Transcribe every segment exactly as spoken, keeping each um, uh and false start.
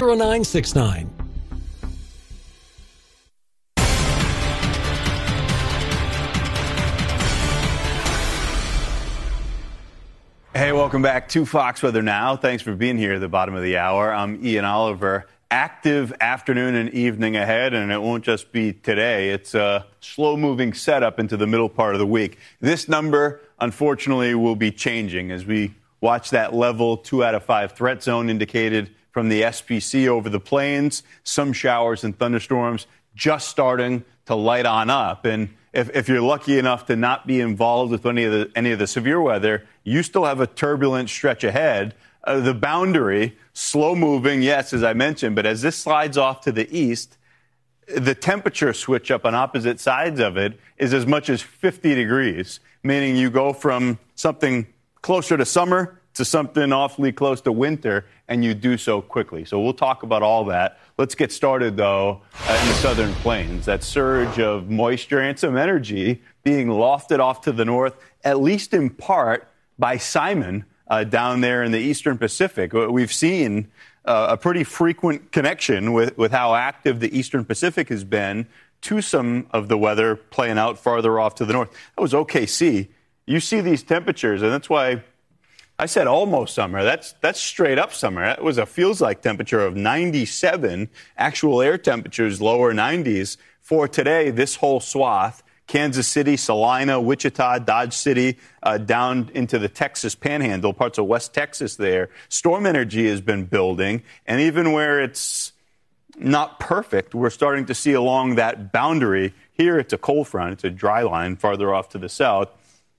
zero nine six nine. Hey, welcome back to Fox Weather Now. Thanks for being here at the bottom of the hour. I'm Ian Oliver. Active afternoon and evening ahead, and it won't just be today. It's a slow-moving setup into the middle part of the week. This number, unfortunately, will be changing as we watch that level two out of five threat zone indicated from the S P C over the plains. Some showers and thunderstorms just starting to light on up. And if, if you're lucky enough to not be involved with any of the any of the severe weather, you still have a turbulent stretch ahead. Uh, the boundary, slow moving, yes, as I mentioned, but as this slides off to the east, the temperature switch up on opposite sides of it is as much as fifty degrees, meaning you go from something closer to summer to something awfully close to winter, and you do so quickly. So we'll talk about all that. Let's get started, though, uh, in the southern plains. That surge of moisture and some energy being lofted off to the north, at least in part by Simon uh, down there in the eastern Pacific. We've seen uh, a pretty frequent connection with, with how active the eastern Pacific has been to some of the weather playing out farther off to the north. That was O K C. You see these temperatures, and that's why I said almost summer. That's that's straight up summer. That was a feels like temperature of ninety-seven. Actual air temperatures lower nineties for today. This whole swath: Kansas City, Salina, Wichita, Dodge City, uh, down into the Texas Panhandle, parts of West Texas. There, storm energy has been building, and even where it's not perfect, we're starting to see along that boundary. Here, it's a cold front. It's a dry line farther off to the south.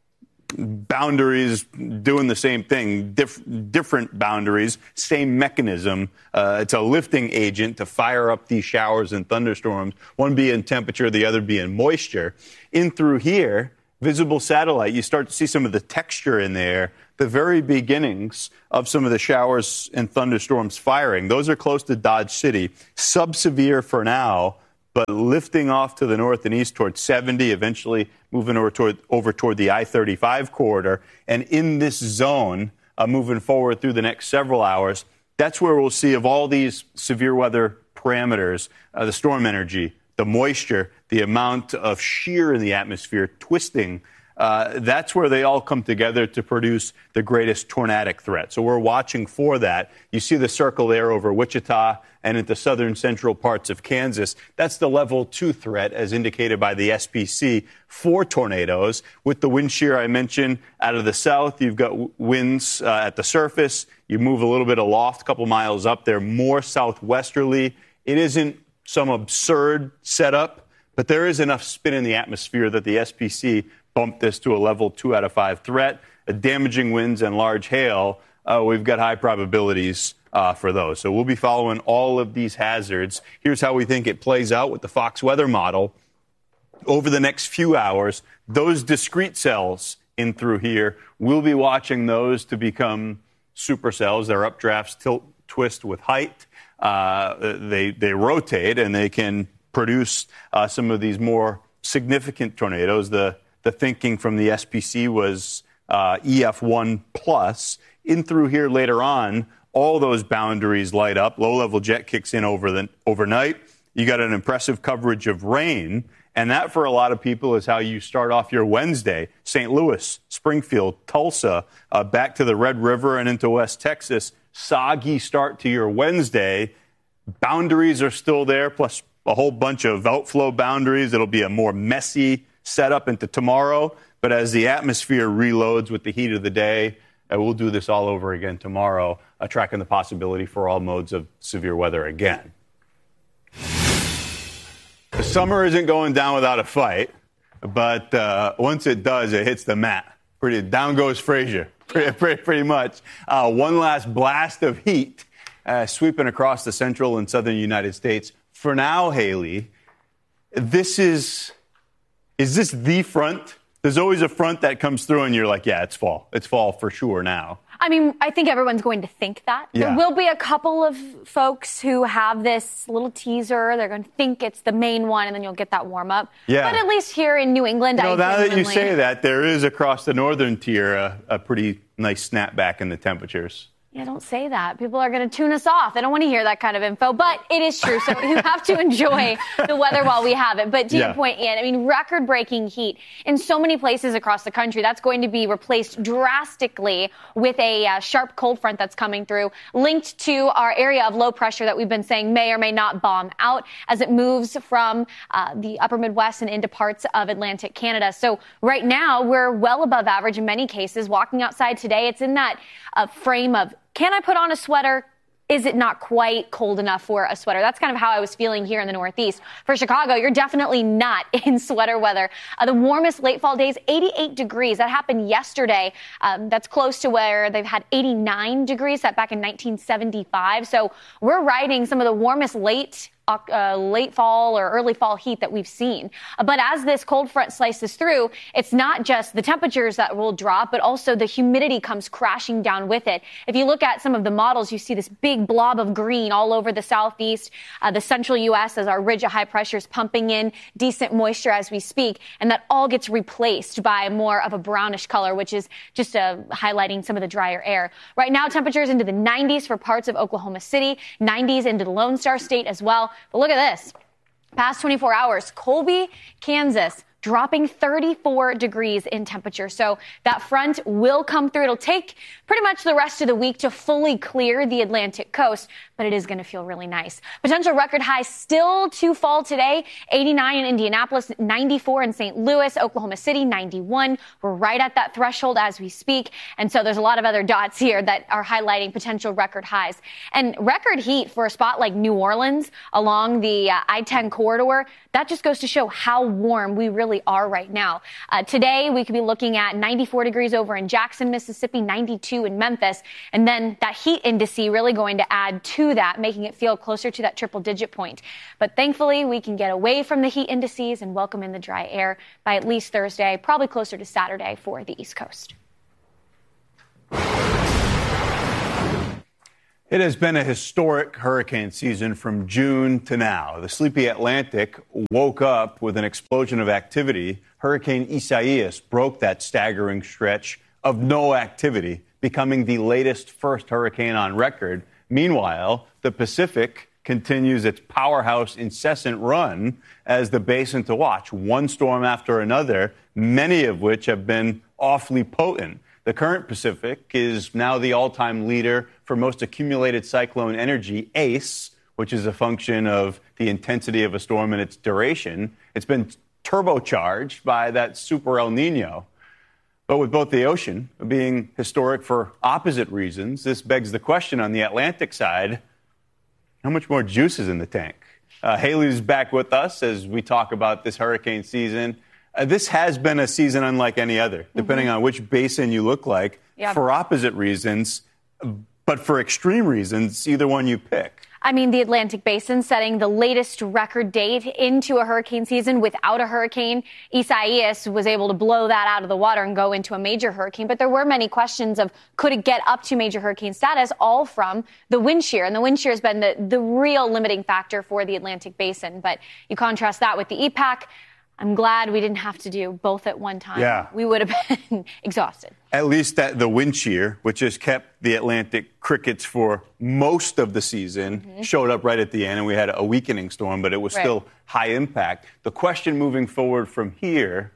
Boundaries doing the same thing, diff- different boundaries, same mechanism. Uh, it's a lifting agent to fire up these showers and thunderstorms, one being temperature, the other being moisture. In through here, visible satellite, you start to see some of the texture in there, the very beginnings of some of the showers and thunderstorms firing. Those are close to Dodge City, sub-severe for now, but lifting off to the north and east toward seventy, eventually moving over toward, over toward the I thirty-five corridor. And in this zone, uh, moving forward through the next several hours, that's where we'll see of all these severe weather parameters, uh, the storm energy, the moisture, the amount of shear in the atmosphere twisting. Uh, that's where they all come together to produce the greatest tornadic threat. So we're watching for that. You see the circle there over Wichita and into southern central parts of Kansas. That's the level two threat as indicated by the S P C for tornadoes. With the wind shear I mentioned out of the south, you've got winds uh, at the surface. You move a little bit aloft, a couple miles up there, more southwesterly. It isn't some absurd setup, but there is enough spin in the atmosphere that the S P C bumped this to a level two out of five threat. A damaging winds and large hail, uh, we've got high probabilities uh, for those. So we'll be following all of these hazards. Here's how we think it plays out with the Fox weather model. Over the next few hours, those discrete cells in through here, we'll be watching those to become supercells. Their updrafts tilt, twist with height. Uh, they, they rotate, and they can produce uh, some of these more significant tornadoes. The The thinking from the S P C was uh, E F one plus. In through here later on, all those boundaries light up. Low-level jet kicks in over the overnight. You got an impressive coverage of rain, and that for a lot of people is how you start off your Wednesday. Saint Louis, Springfield, Tulsa, uh, back to the Red River and into West Texas. Soggy start to your Wednesday. Boundaries are still there, plus a whole bunch of outflow boundaries. It'll be a more messy set up into tomorrow, but as the atmosphere reloads with the heat of the day, uh, we'll do this all over again tomorrow, uh, tracking the possibility for all modes of severe weather again. The summer isn't going down without a fight, but uh, once it does, it hits the mat. Pretty down goes Frazier, pretty, pretty, pretty much. Uh, one last blast of heat uh, sweeping across the central and southern United States. For now, Haley, this is... Is this the front? There's always a front that comes through and you're like, yeah, it's fall. It's fall for sure now. I mean, I think everyone's going to think that. Yeah. There will be a couple of folks who have this little teaser. They're going to think it's the main one, and then you'll get that warm up. Yeah. But at least here in New England, you know, I now genuinely... that you say that, there is across the northern tier a, a pretty nice snapback in the temperatures. Yeah, don't say that. People are going to tune us off. They don't want to hear that kind of info, but it is true. So you have to enjoy the weather while we have it. But to yeah. your point, Ian, I mean, record-breaking heat in so many places across the country. That's going to be replaced drastically with a uh, sharp cold front that's coming through, linked to our area of low pressure that we've been saying may or may not bomb out as it moves from uh, the upper Midwest and into parts of Atlantic Canada. So right now, we're well above average in many cases. Walking outside today, it's in that uh, frame of, can I put on a sweater? Is it not quite cold enough for a sweater? That's kind of how I was feeling here in the Northeast. For Chicago, you're definitely not in sweater weather. Uh, the warmest late fall days, eighty-eight degrees. That happened yesterday. Um, that's close to where they've had eighty-nine degrees, that back in nineteen seventy-five. So we're riding some of the warmest late Uh, late fall or early fall heat that we've seen. Uh, but as this cold front slices through, it's not just the temperatures that will drop, but also the humidity comes crashing down with it. If you look at some of the models, you see this big blob of green all over the southeast, uh, the central U S as our ridge of high pressure is pumping in decent moisture as we speak, and that all gets replaced by more of a brownish color, which is just uh, highlighting some of the drier air. Right now, temperatures into the nineties for parts of Oklahoma City, nineties into the Lone Star State as well. But look at this. Past twenty-four hours, Colby, Kansas, dropping thirty-four degrees in temperature. So that front will come through. It'll take pretty much the rest of the week to fully clear the Atlantic coast, but it is going to feel really nice. Potential record highs still to fall today. eighty-nine in Indianapolis, ninety-four in Saint Louis, Oklahoma City, ninety-one. We're right at that threshold as we speak. And so there's a lot of other dots here that are highlighting potential record highs. And record heat for a spot like New Orleans along the uh, I ten corridor, that just goes to show how warm we really are right now. Uh, today, we could be looking at ninety-four degrees over in Jackson, Mississippi, ninety-two in Memphis. And then that heat index really going to add to that, making it feel closer to that triple digit point. But thankfully, we can get away from the heat indices and welcome in the dry air by at least Thursday, probably closer to Saturday for the East Coast. It has been a historic hurricane season from June to now. The sleepy Atlantic woke up with an explosion of activity. Hurricane Isaias broke that staggering stretch of no activity, becoming the latest first hurricane on record. Meanwhile, the Pacific continues its powerhouse incessant run as the basin to watch, one storm after another, many of which have been awfully potent. The current Pacific is now the all-time leader for most accumulated cyclone energy, A C E, which is a function of the intensity of a storm and its duration. It's been turbocharged by that super El Nino. But with both the ocean being historic for opposite reasons, this begs the question on the Atlantic side, how much more juice is in the tank? Uh, Haley's back with us as we talk about this hurricane season. Uh, this has been a season unlike any other, depending mm-hmm. on which basin you look like, yeah. for opposite reasons, but for extreme reasons, either one you pick. I mean, the Atlantic Basin setting the latest record date into a hurricane season without a hurricane. Isaias was able to blow that out of the water and go into a major hurricane. But there were many questions of could it get up to major hurricane status, all from the wind shear. And the wind shear has been the, the real limiting factor for the Atlantic Basin. But you contrast that with the E PAC. I'm glad we didn't have to do both at one time. Yeah. We would have been exhausted. At least that the wind shear, which has kept the Atlantic crickets for most of the season, mm-hmm. showed up right at the end, and we had a weakening storm, but it was right. still high impact. The question moving forward from here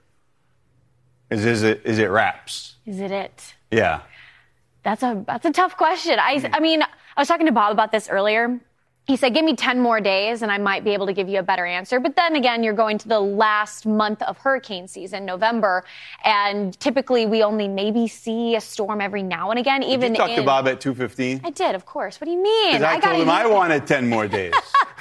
is, is it is it wraps? Is it it? Yeah. That's a that's a tough question. I I mean, I was talking to Bob about this earlier. He said, give me ten more days and I might be able to give you a better answer. But then again, you're going to the last month of hurricane season, November. And typically we only maybe see a storm every now and again. Even did you talk in... to Bob at two fifteen? I did, of course. What do you mean? I, I told him I wanted ten more days.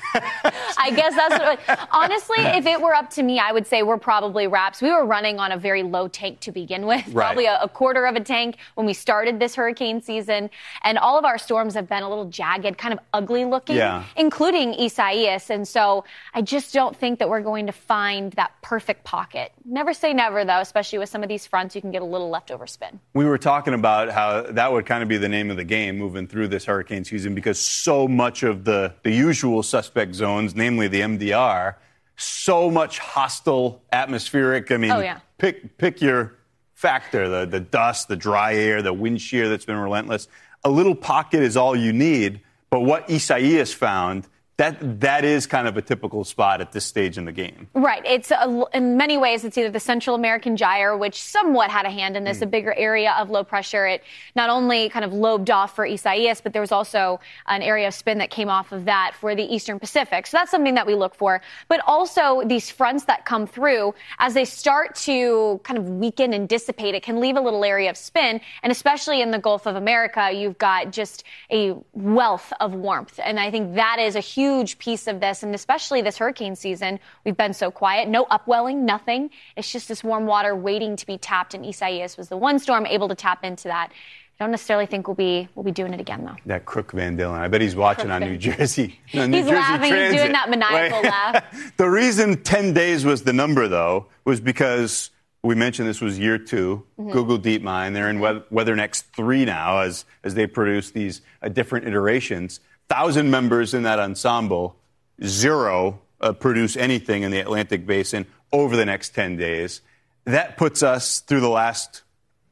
I guess that's what, honestly, if it were up to me, I would say we're probably wraps. We were running on a very low tank to begin with, right. probably a, a quarter of a tank when we started this hurricane season. And all of our storms have been a little jagged, kind of ugly looking, yeah. including Isaias. And so I just don't think that we're going to find that perfect pocket. Never say never, though, especially with some of these fronts, you can get a little leftover spin. We were talking about how that would kind of be the name of the game moving through this hurricane season because so much of the, the usual suspect zones, namely the M D R, so much hostile atmospheric. I mean, oh, yeah. pick pick your factor, the, the dust, the dry air, the wind shear that's been relentless. a little pocket is all you need. But what Isaias found, that that is kind of a typical spot at this stage in the game. Right. It's a, in many ways, it's either the Central American gyre, which somewhat had a hand in this, mm. a bigger area of low pressure. It not only kind of lobed off for Isaias, but there was also an area of spin that came off of that for the Eastern Pacific. So that's something that we look for. But also these fronts that come through, as they start to kind of weaken and dissipate, it can leave a little area of spin. And especially in the Gulf of America, you've got just a wealth of warmth. And I think that is a huge huge piece of this, and especially this hurricane season, we've been so quiet. No upwelling, nothing. It's just this warm water waiting to be tapped, and Isaias was the one storm able to tap into that. I don't necessarily think we'll be we'll be doing it again, though. That Crook Van Dillon. I bet he's watching Crook on Van. New Jersey. No, New he's Jersey laughing. Transit. He's doing that maniacal laugh. The reason ten days was the number, though, was because we mentioned this was year two, mm-hmm. Google DeepMind. They're in WeatherNext three now as, as they produce these uh, different iterations. Thousand members in that ensemble. Zero uh, produce anything in the Atlantic Basin over the next ten days. That puts us through the last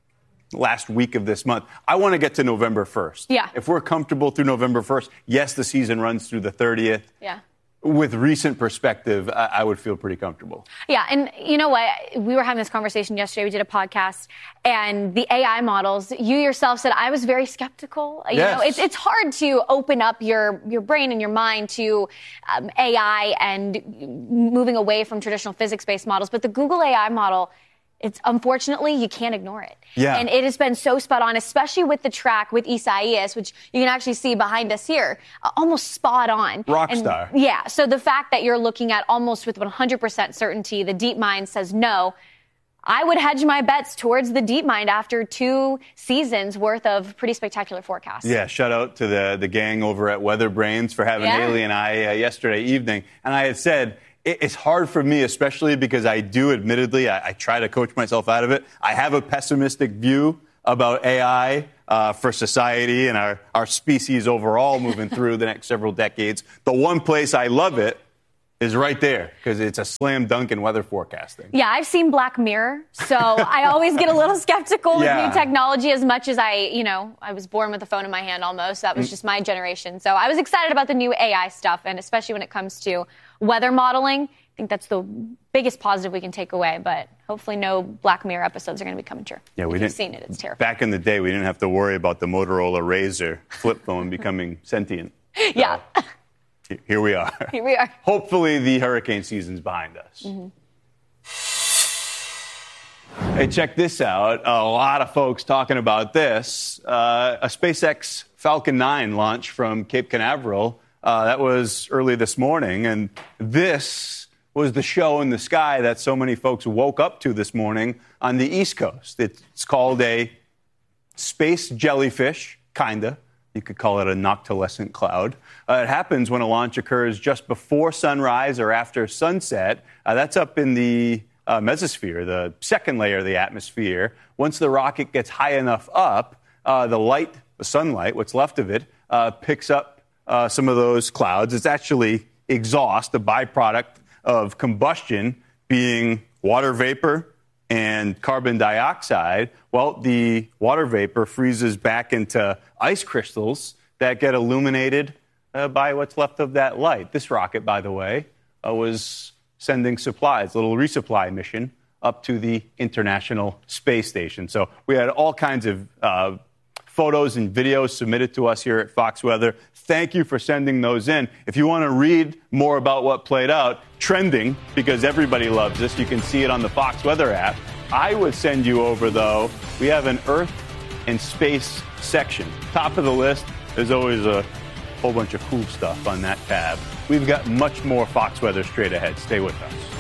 last week of this month. I want to get to November first. Yeah. If we're comfortable through November first, yes, the season runs through the thirtieth. Yeah. With recent perspective, I, I would feel pretty comfortable. Yeah, and you know what? We were having this conversation yesterday. We did a podcast, and the A I models, you yourself said, I was very skeptical. You yes. know, it's it's hard to open up your, your brain and your mind to um, A I and moving away from traditional physics-based models. But the Google A I model, it's unfortunately, you can't ignore it. Yeah. And it has been so spot on, especially with the track with Isaias, which you can actually see behind us here, uh, almost spot on. Rockstar. And, yeah. So the fact that you're looking at almost with one hundred percent certainty, the DeepMind says no, I would hedge my bets towards the DeepMind after two seasons worth of pretty spectacular forecasts. Yeah. Shout out to the, the gang over at WeatherBrains for having yeah. Haley and I uh, yesterday evening. And I had said, it's hard for me, especially because I do, admittedly, I, I try to coach myself out of it. I have a pessimistic view about A I uh, for society and our, our species overall moving through the next several decades. The one place I love it is right there because it's a slam dunk in weather forecasting. Yeah, I've seen Black Mirror, so I always get a little skeptical yeah. with new technology as much as I, you know, I was born with a phone in my hand almost. That was mm. just my generation. So I was excited about the new A I stuff, and especially when it comes to weather modeling. I think that's the biggest positive we can take away, but hopefully no Black Mirror episodes are going to be coming true. Yeah, we if didn't, you've seen it, it's terrifying. Back in the day, we didn't have to worry about the Motorola Razr flip phone becoming sentient. So, yeah. Here we are. Here we are. Hopefully the hurricane season's behind us. Mm-hmm. Hey, check this out. A lot of folks talking about this. Uh, a SpaceX Falcon nine launch from Cape Canaveral. Uh, that was early this morning, and this was the show in the sky that so many folks woke up to this morning on the East Coast. It's called a space jellyfish, kinda. You could call it a noctilescent cloud. Uh, it happens when a launch occurs just before sunrise or after sunset. Uh, that's up in the uh, mesosphere, the second layer of the atmosphere. Once the rocket gets high enough up, uh, the light, the sunlight, what's left of it, uh, picks up uh, some of those clouds. It's actually exhaust, a byproduct of combustion, being water vapor and carbon dioxide. Well, the water vapor freezes back into ice crystals that get illuminated uh, by what's left of that light. This rocket, by the way, uh, was sending supplies, a little resupply mission up to the International Space Station. So we had all kinds of uh, photos and videos submitted to us here at Fox Weather. Thank you for sending those in. If you want to read more about what played out, trending, because everybody loves this, you can see it on the Fox Weather app. I would send you over, though, we have an Earth and Space section. Top of the list, there's always a whole bunch of cool stuff on that tab. We've got much more Fox Weather straight ahead. Stay with us.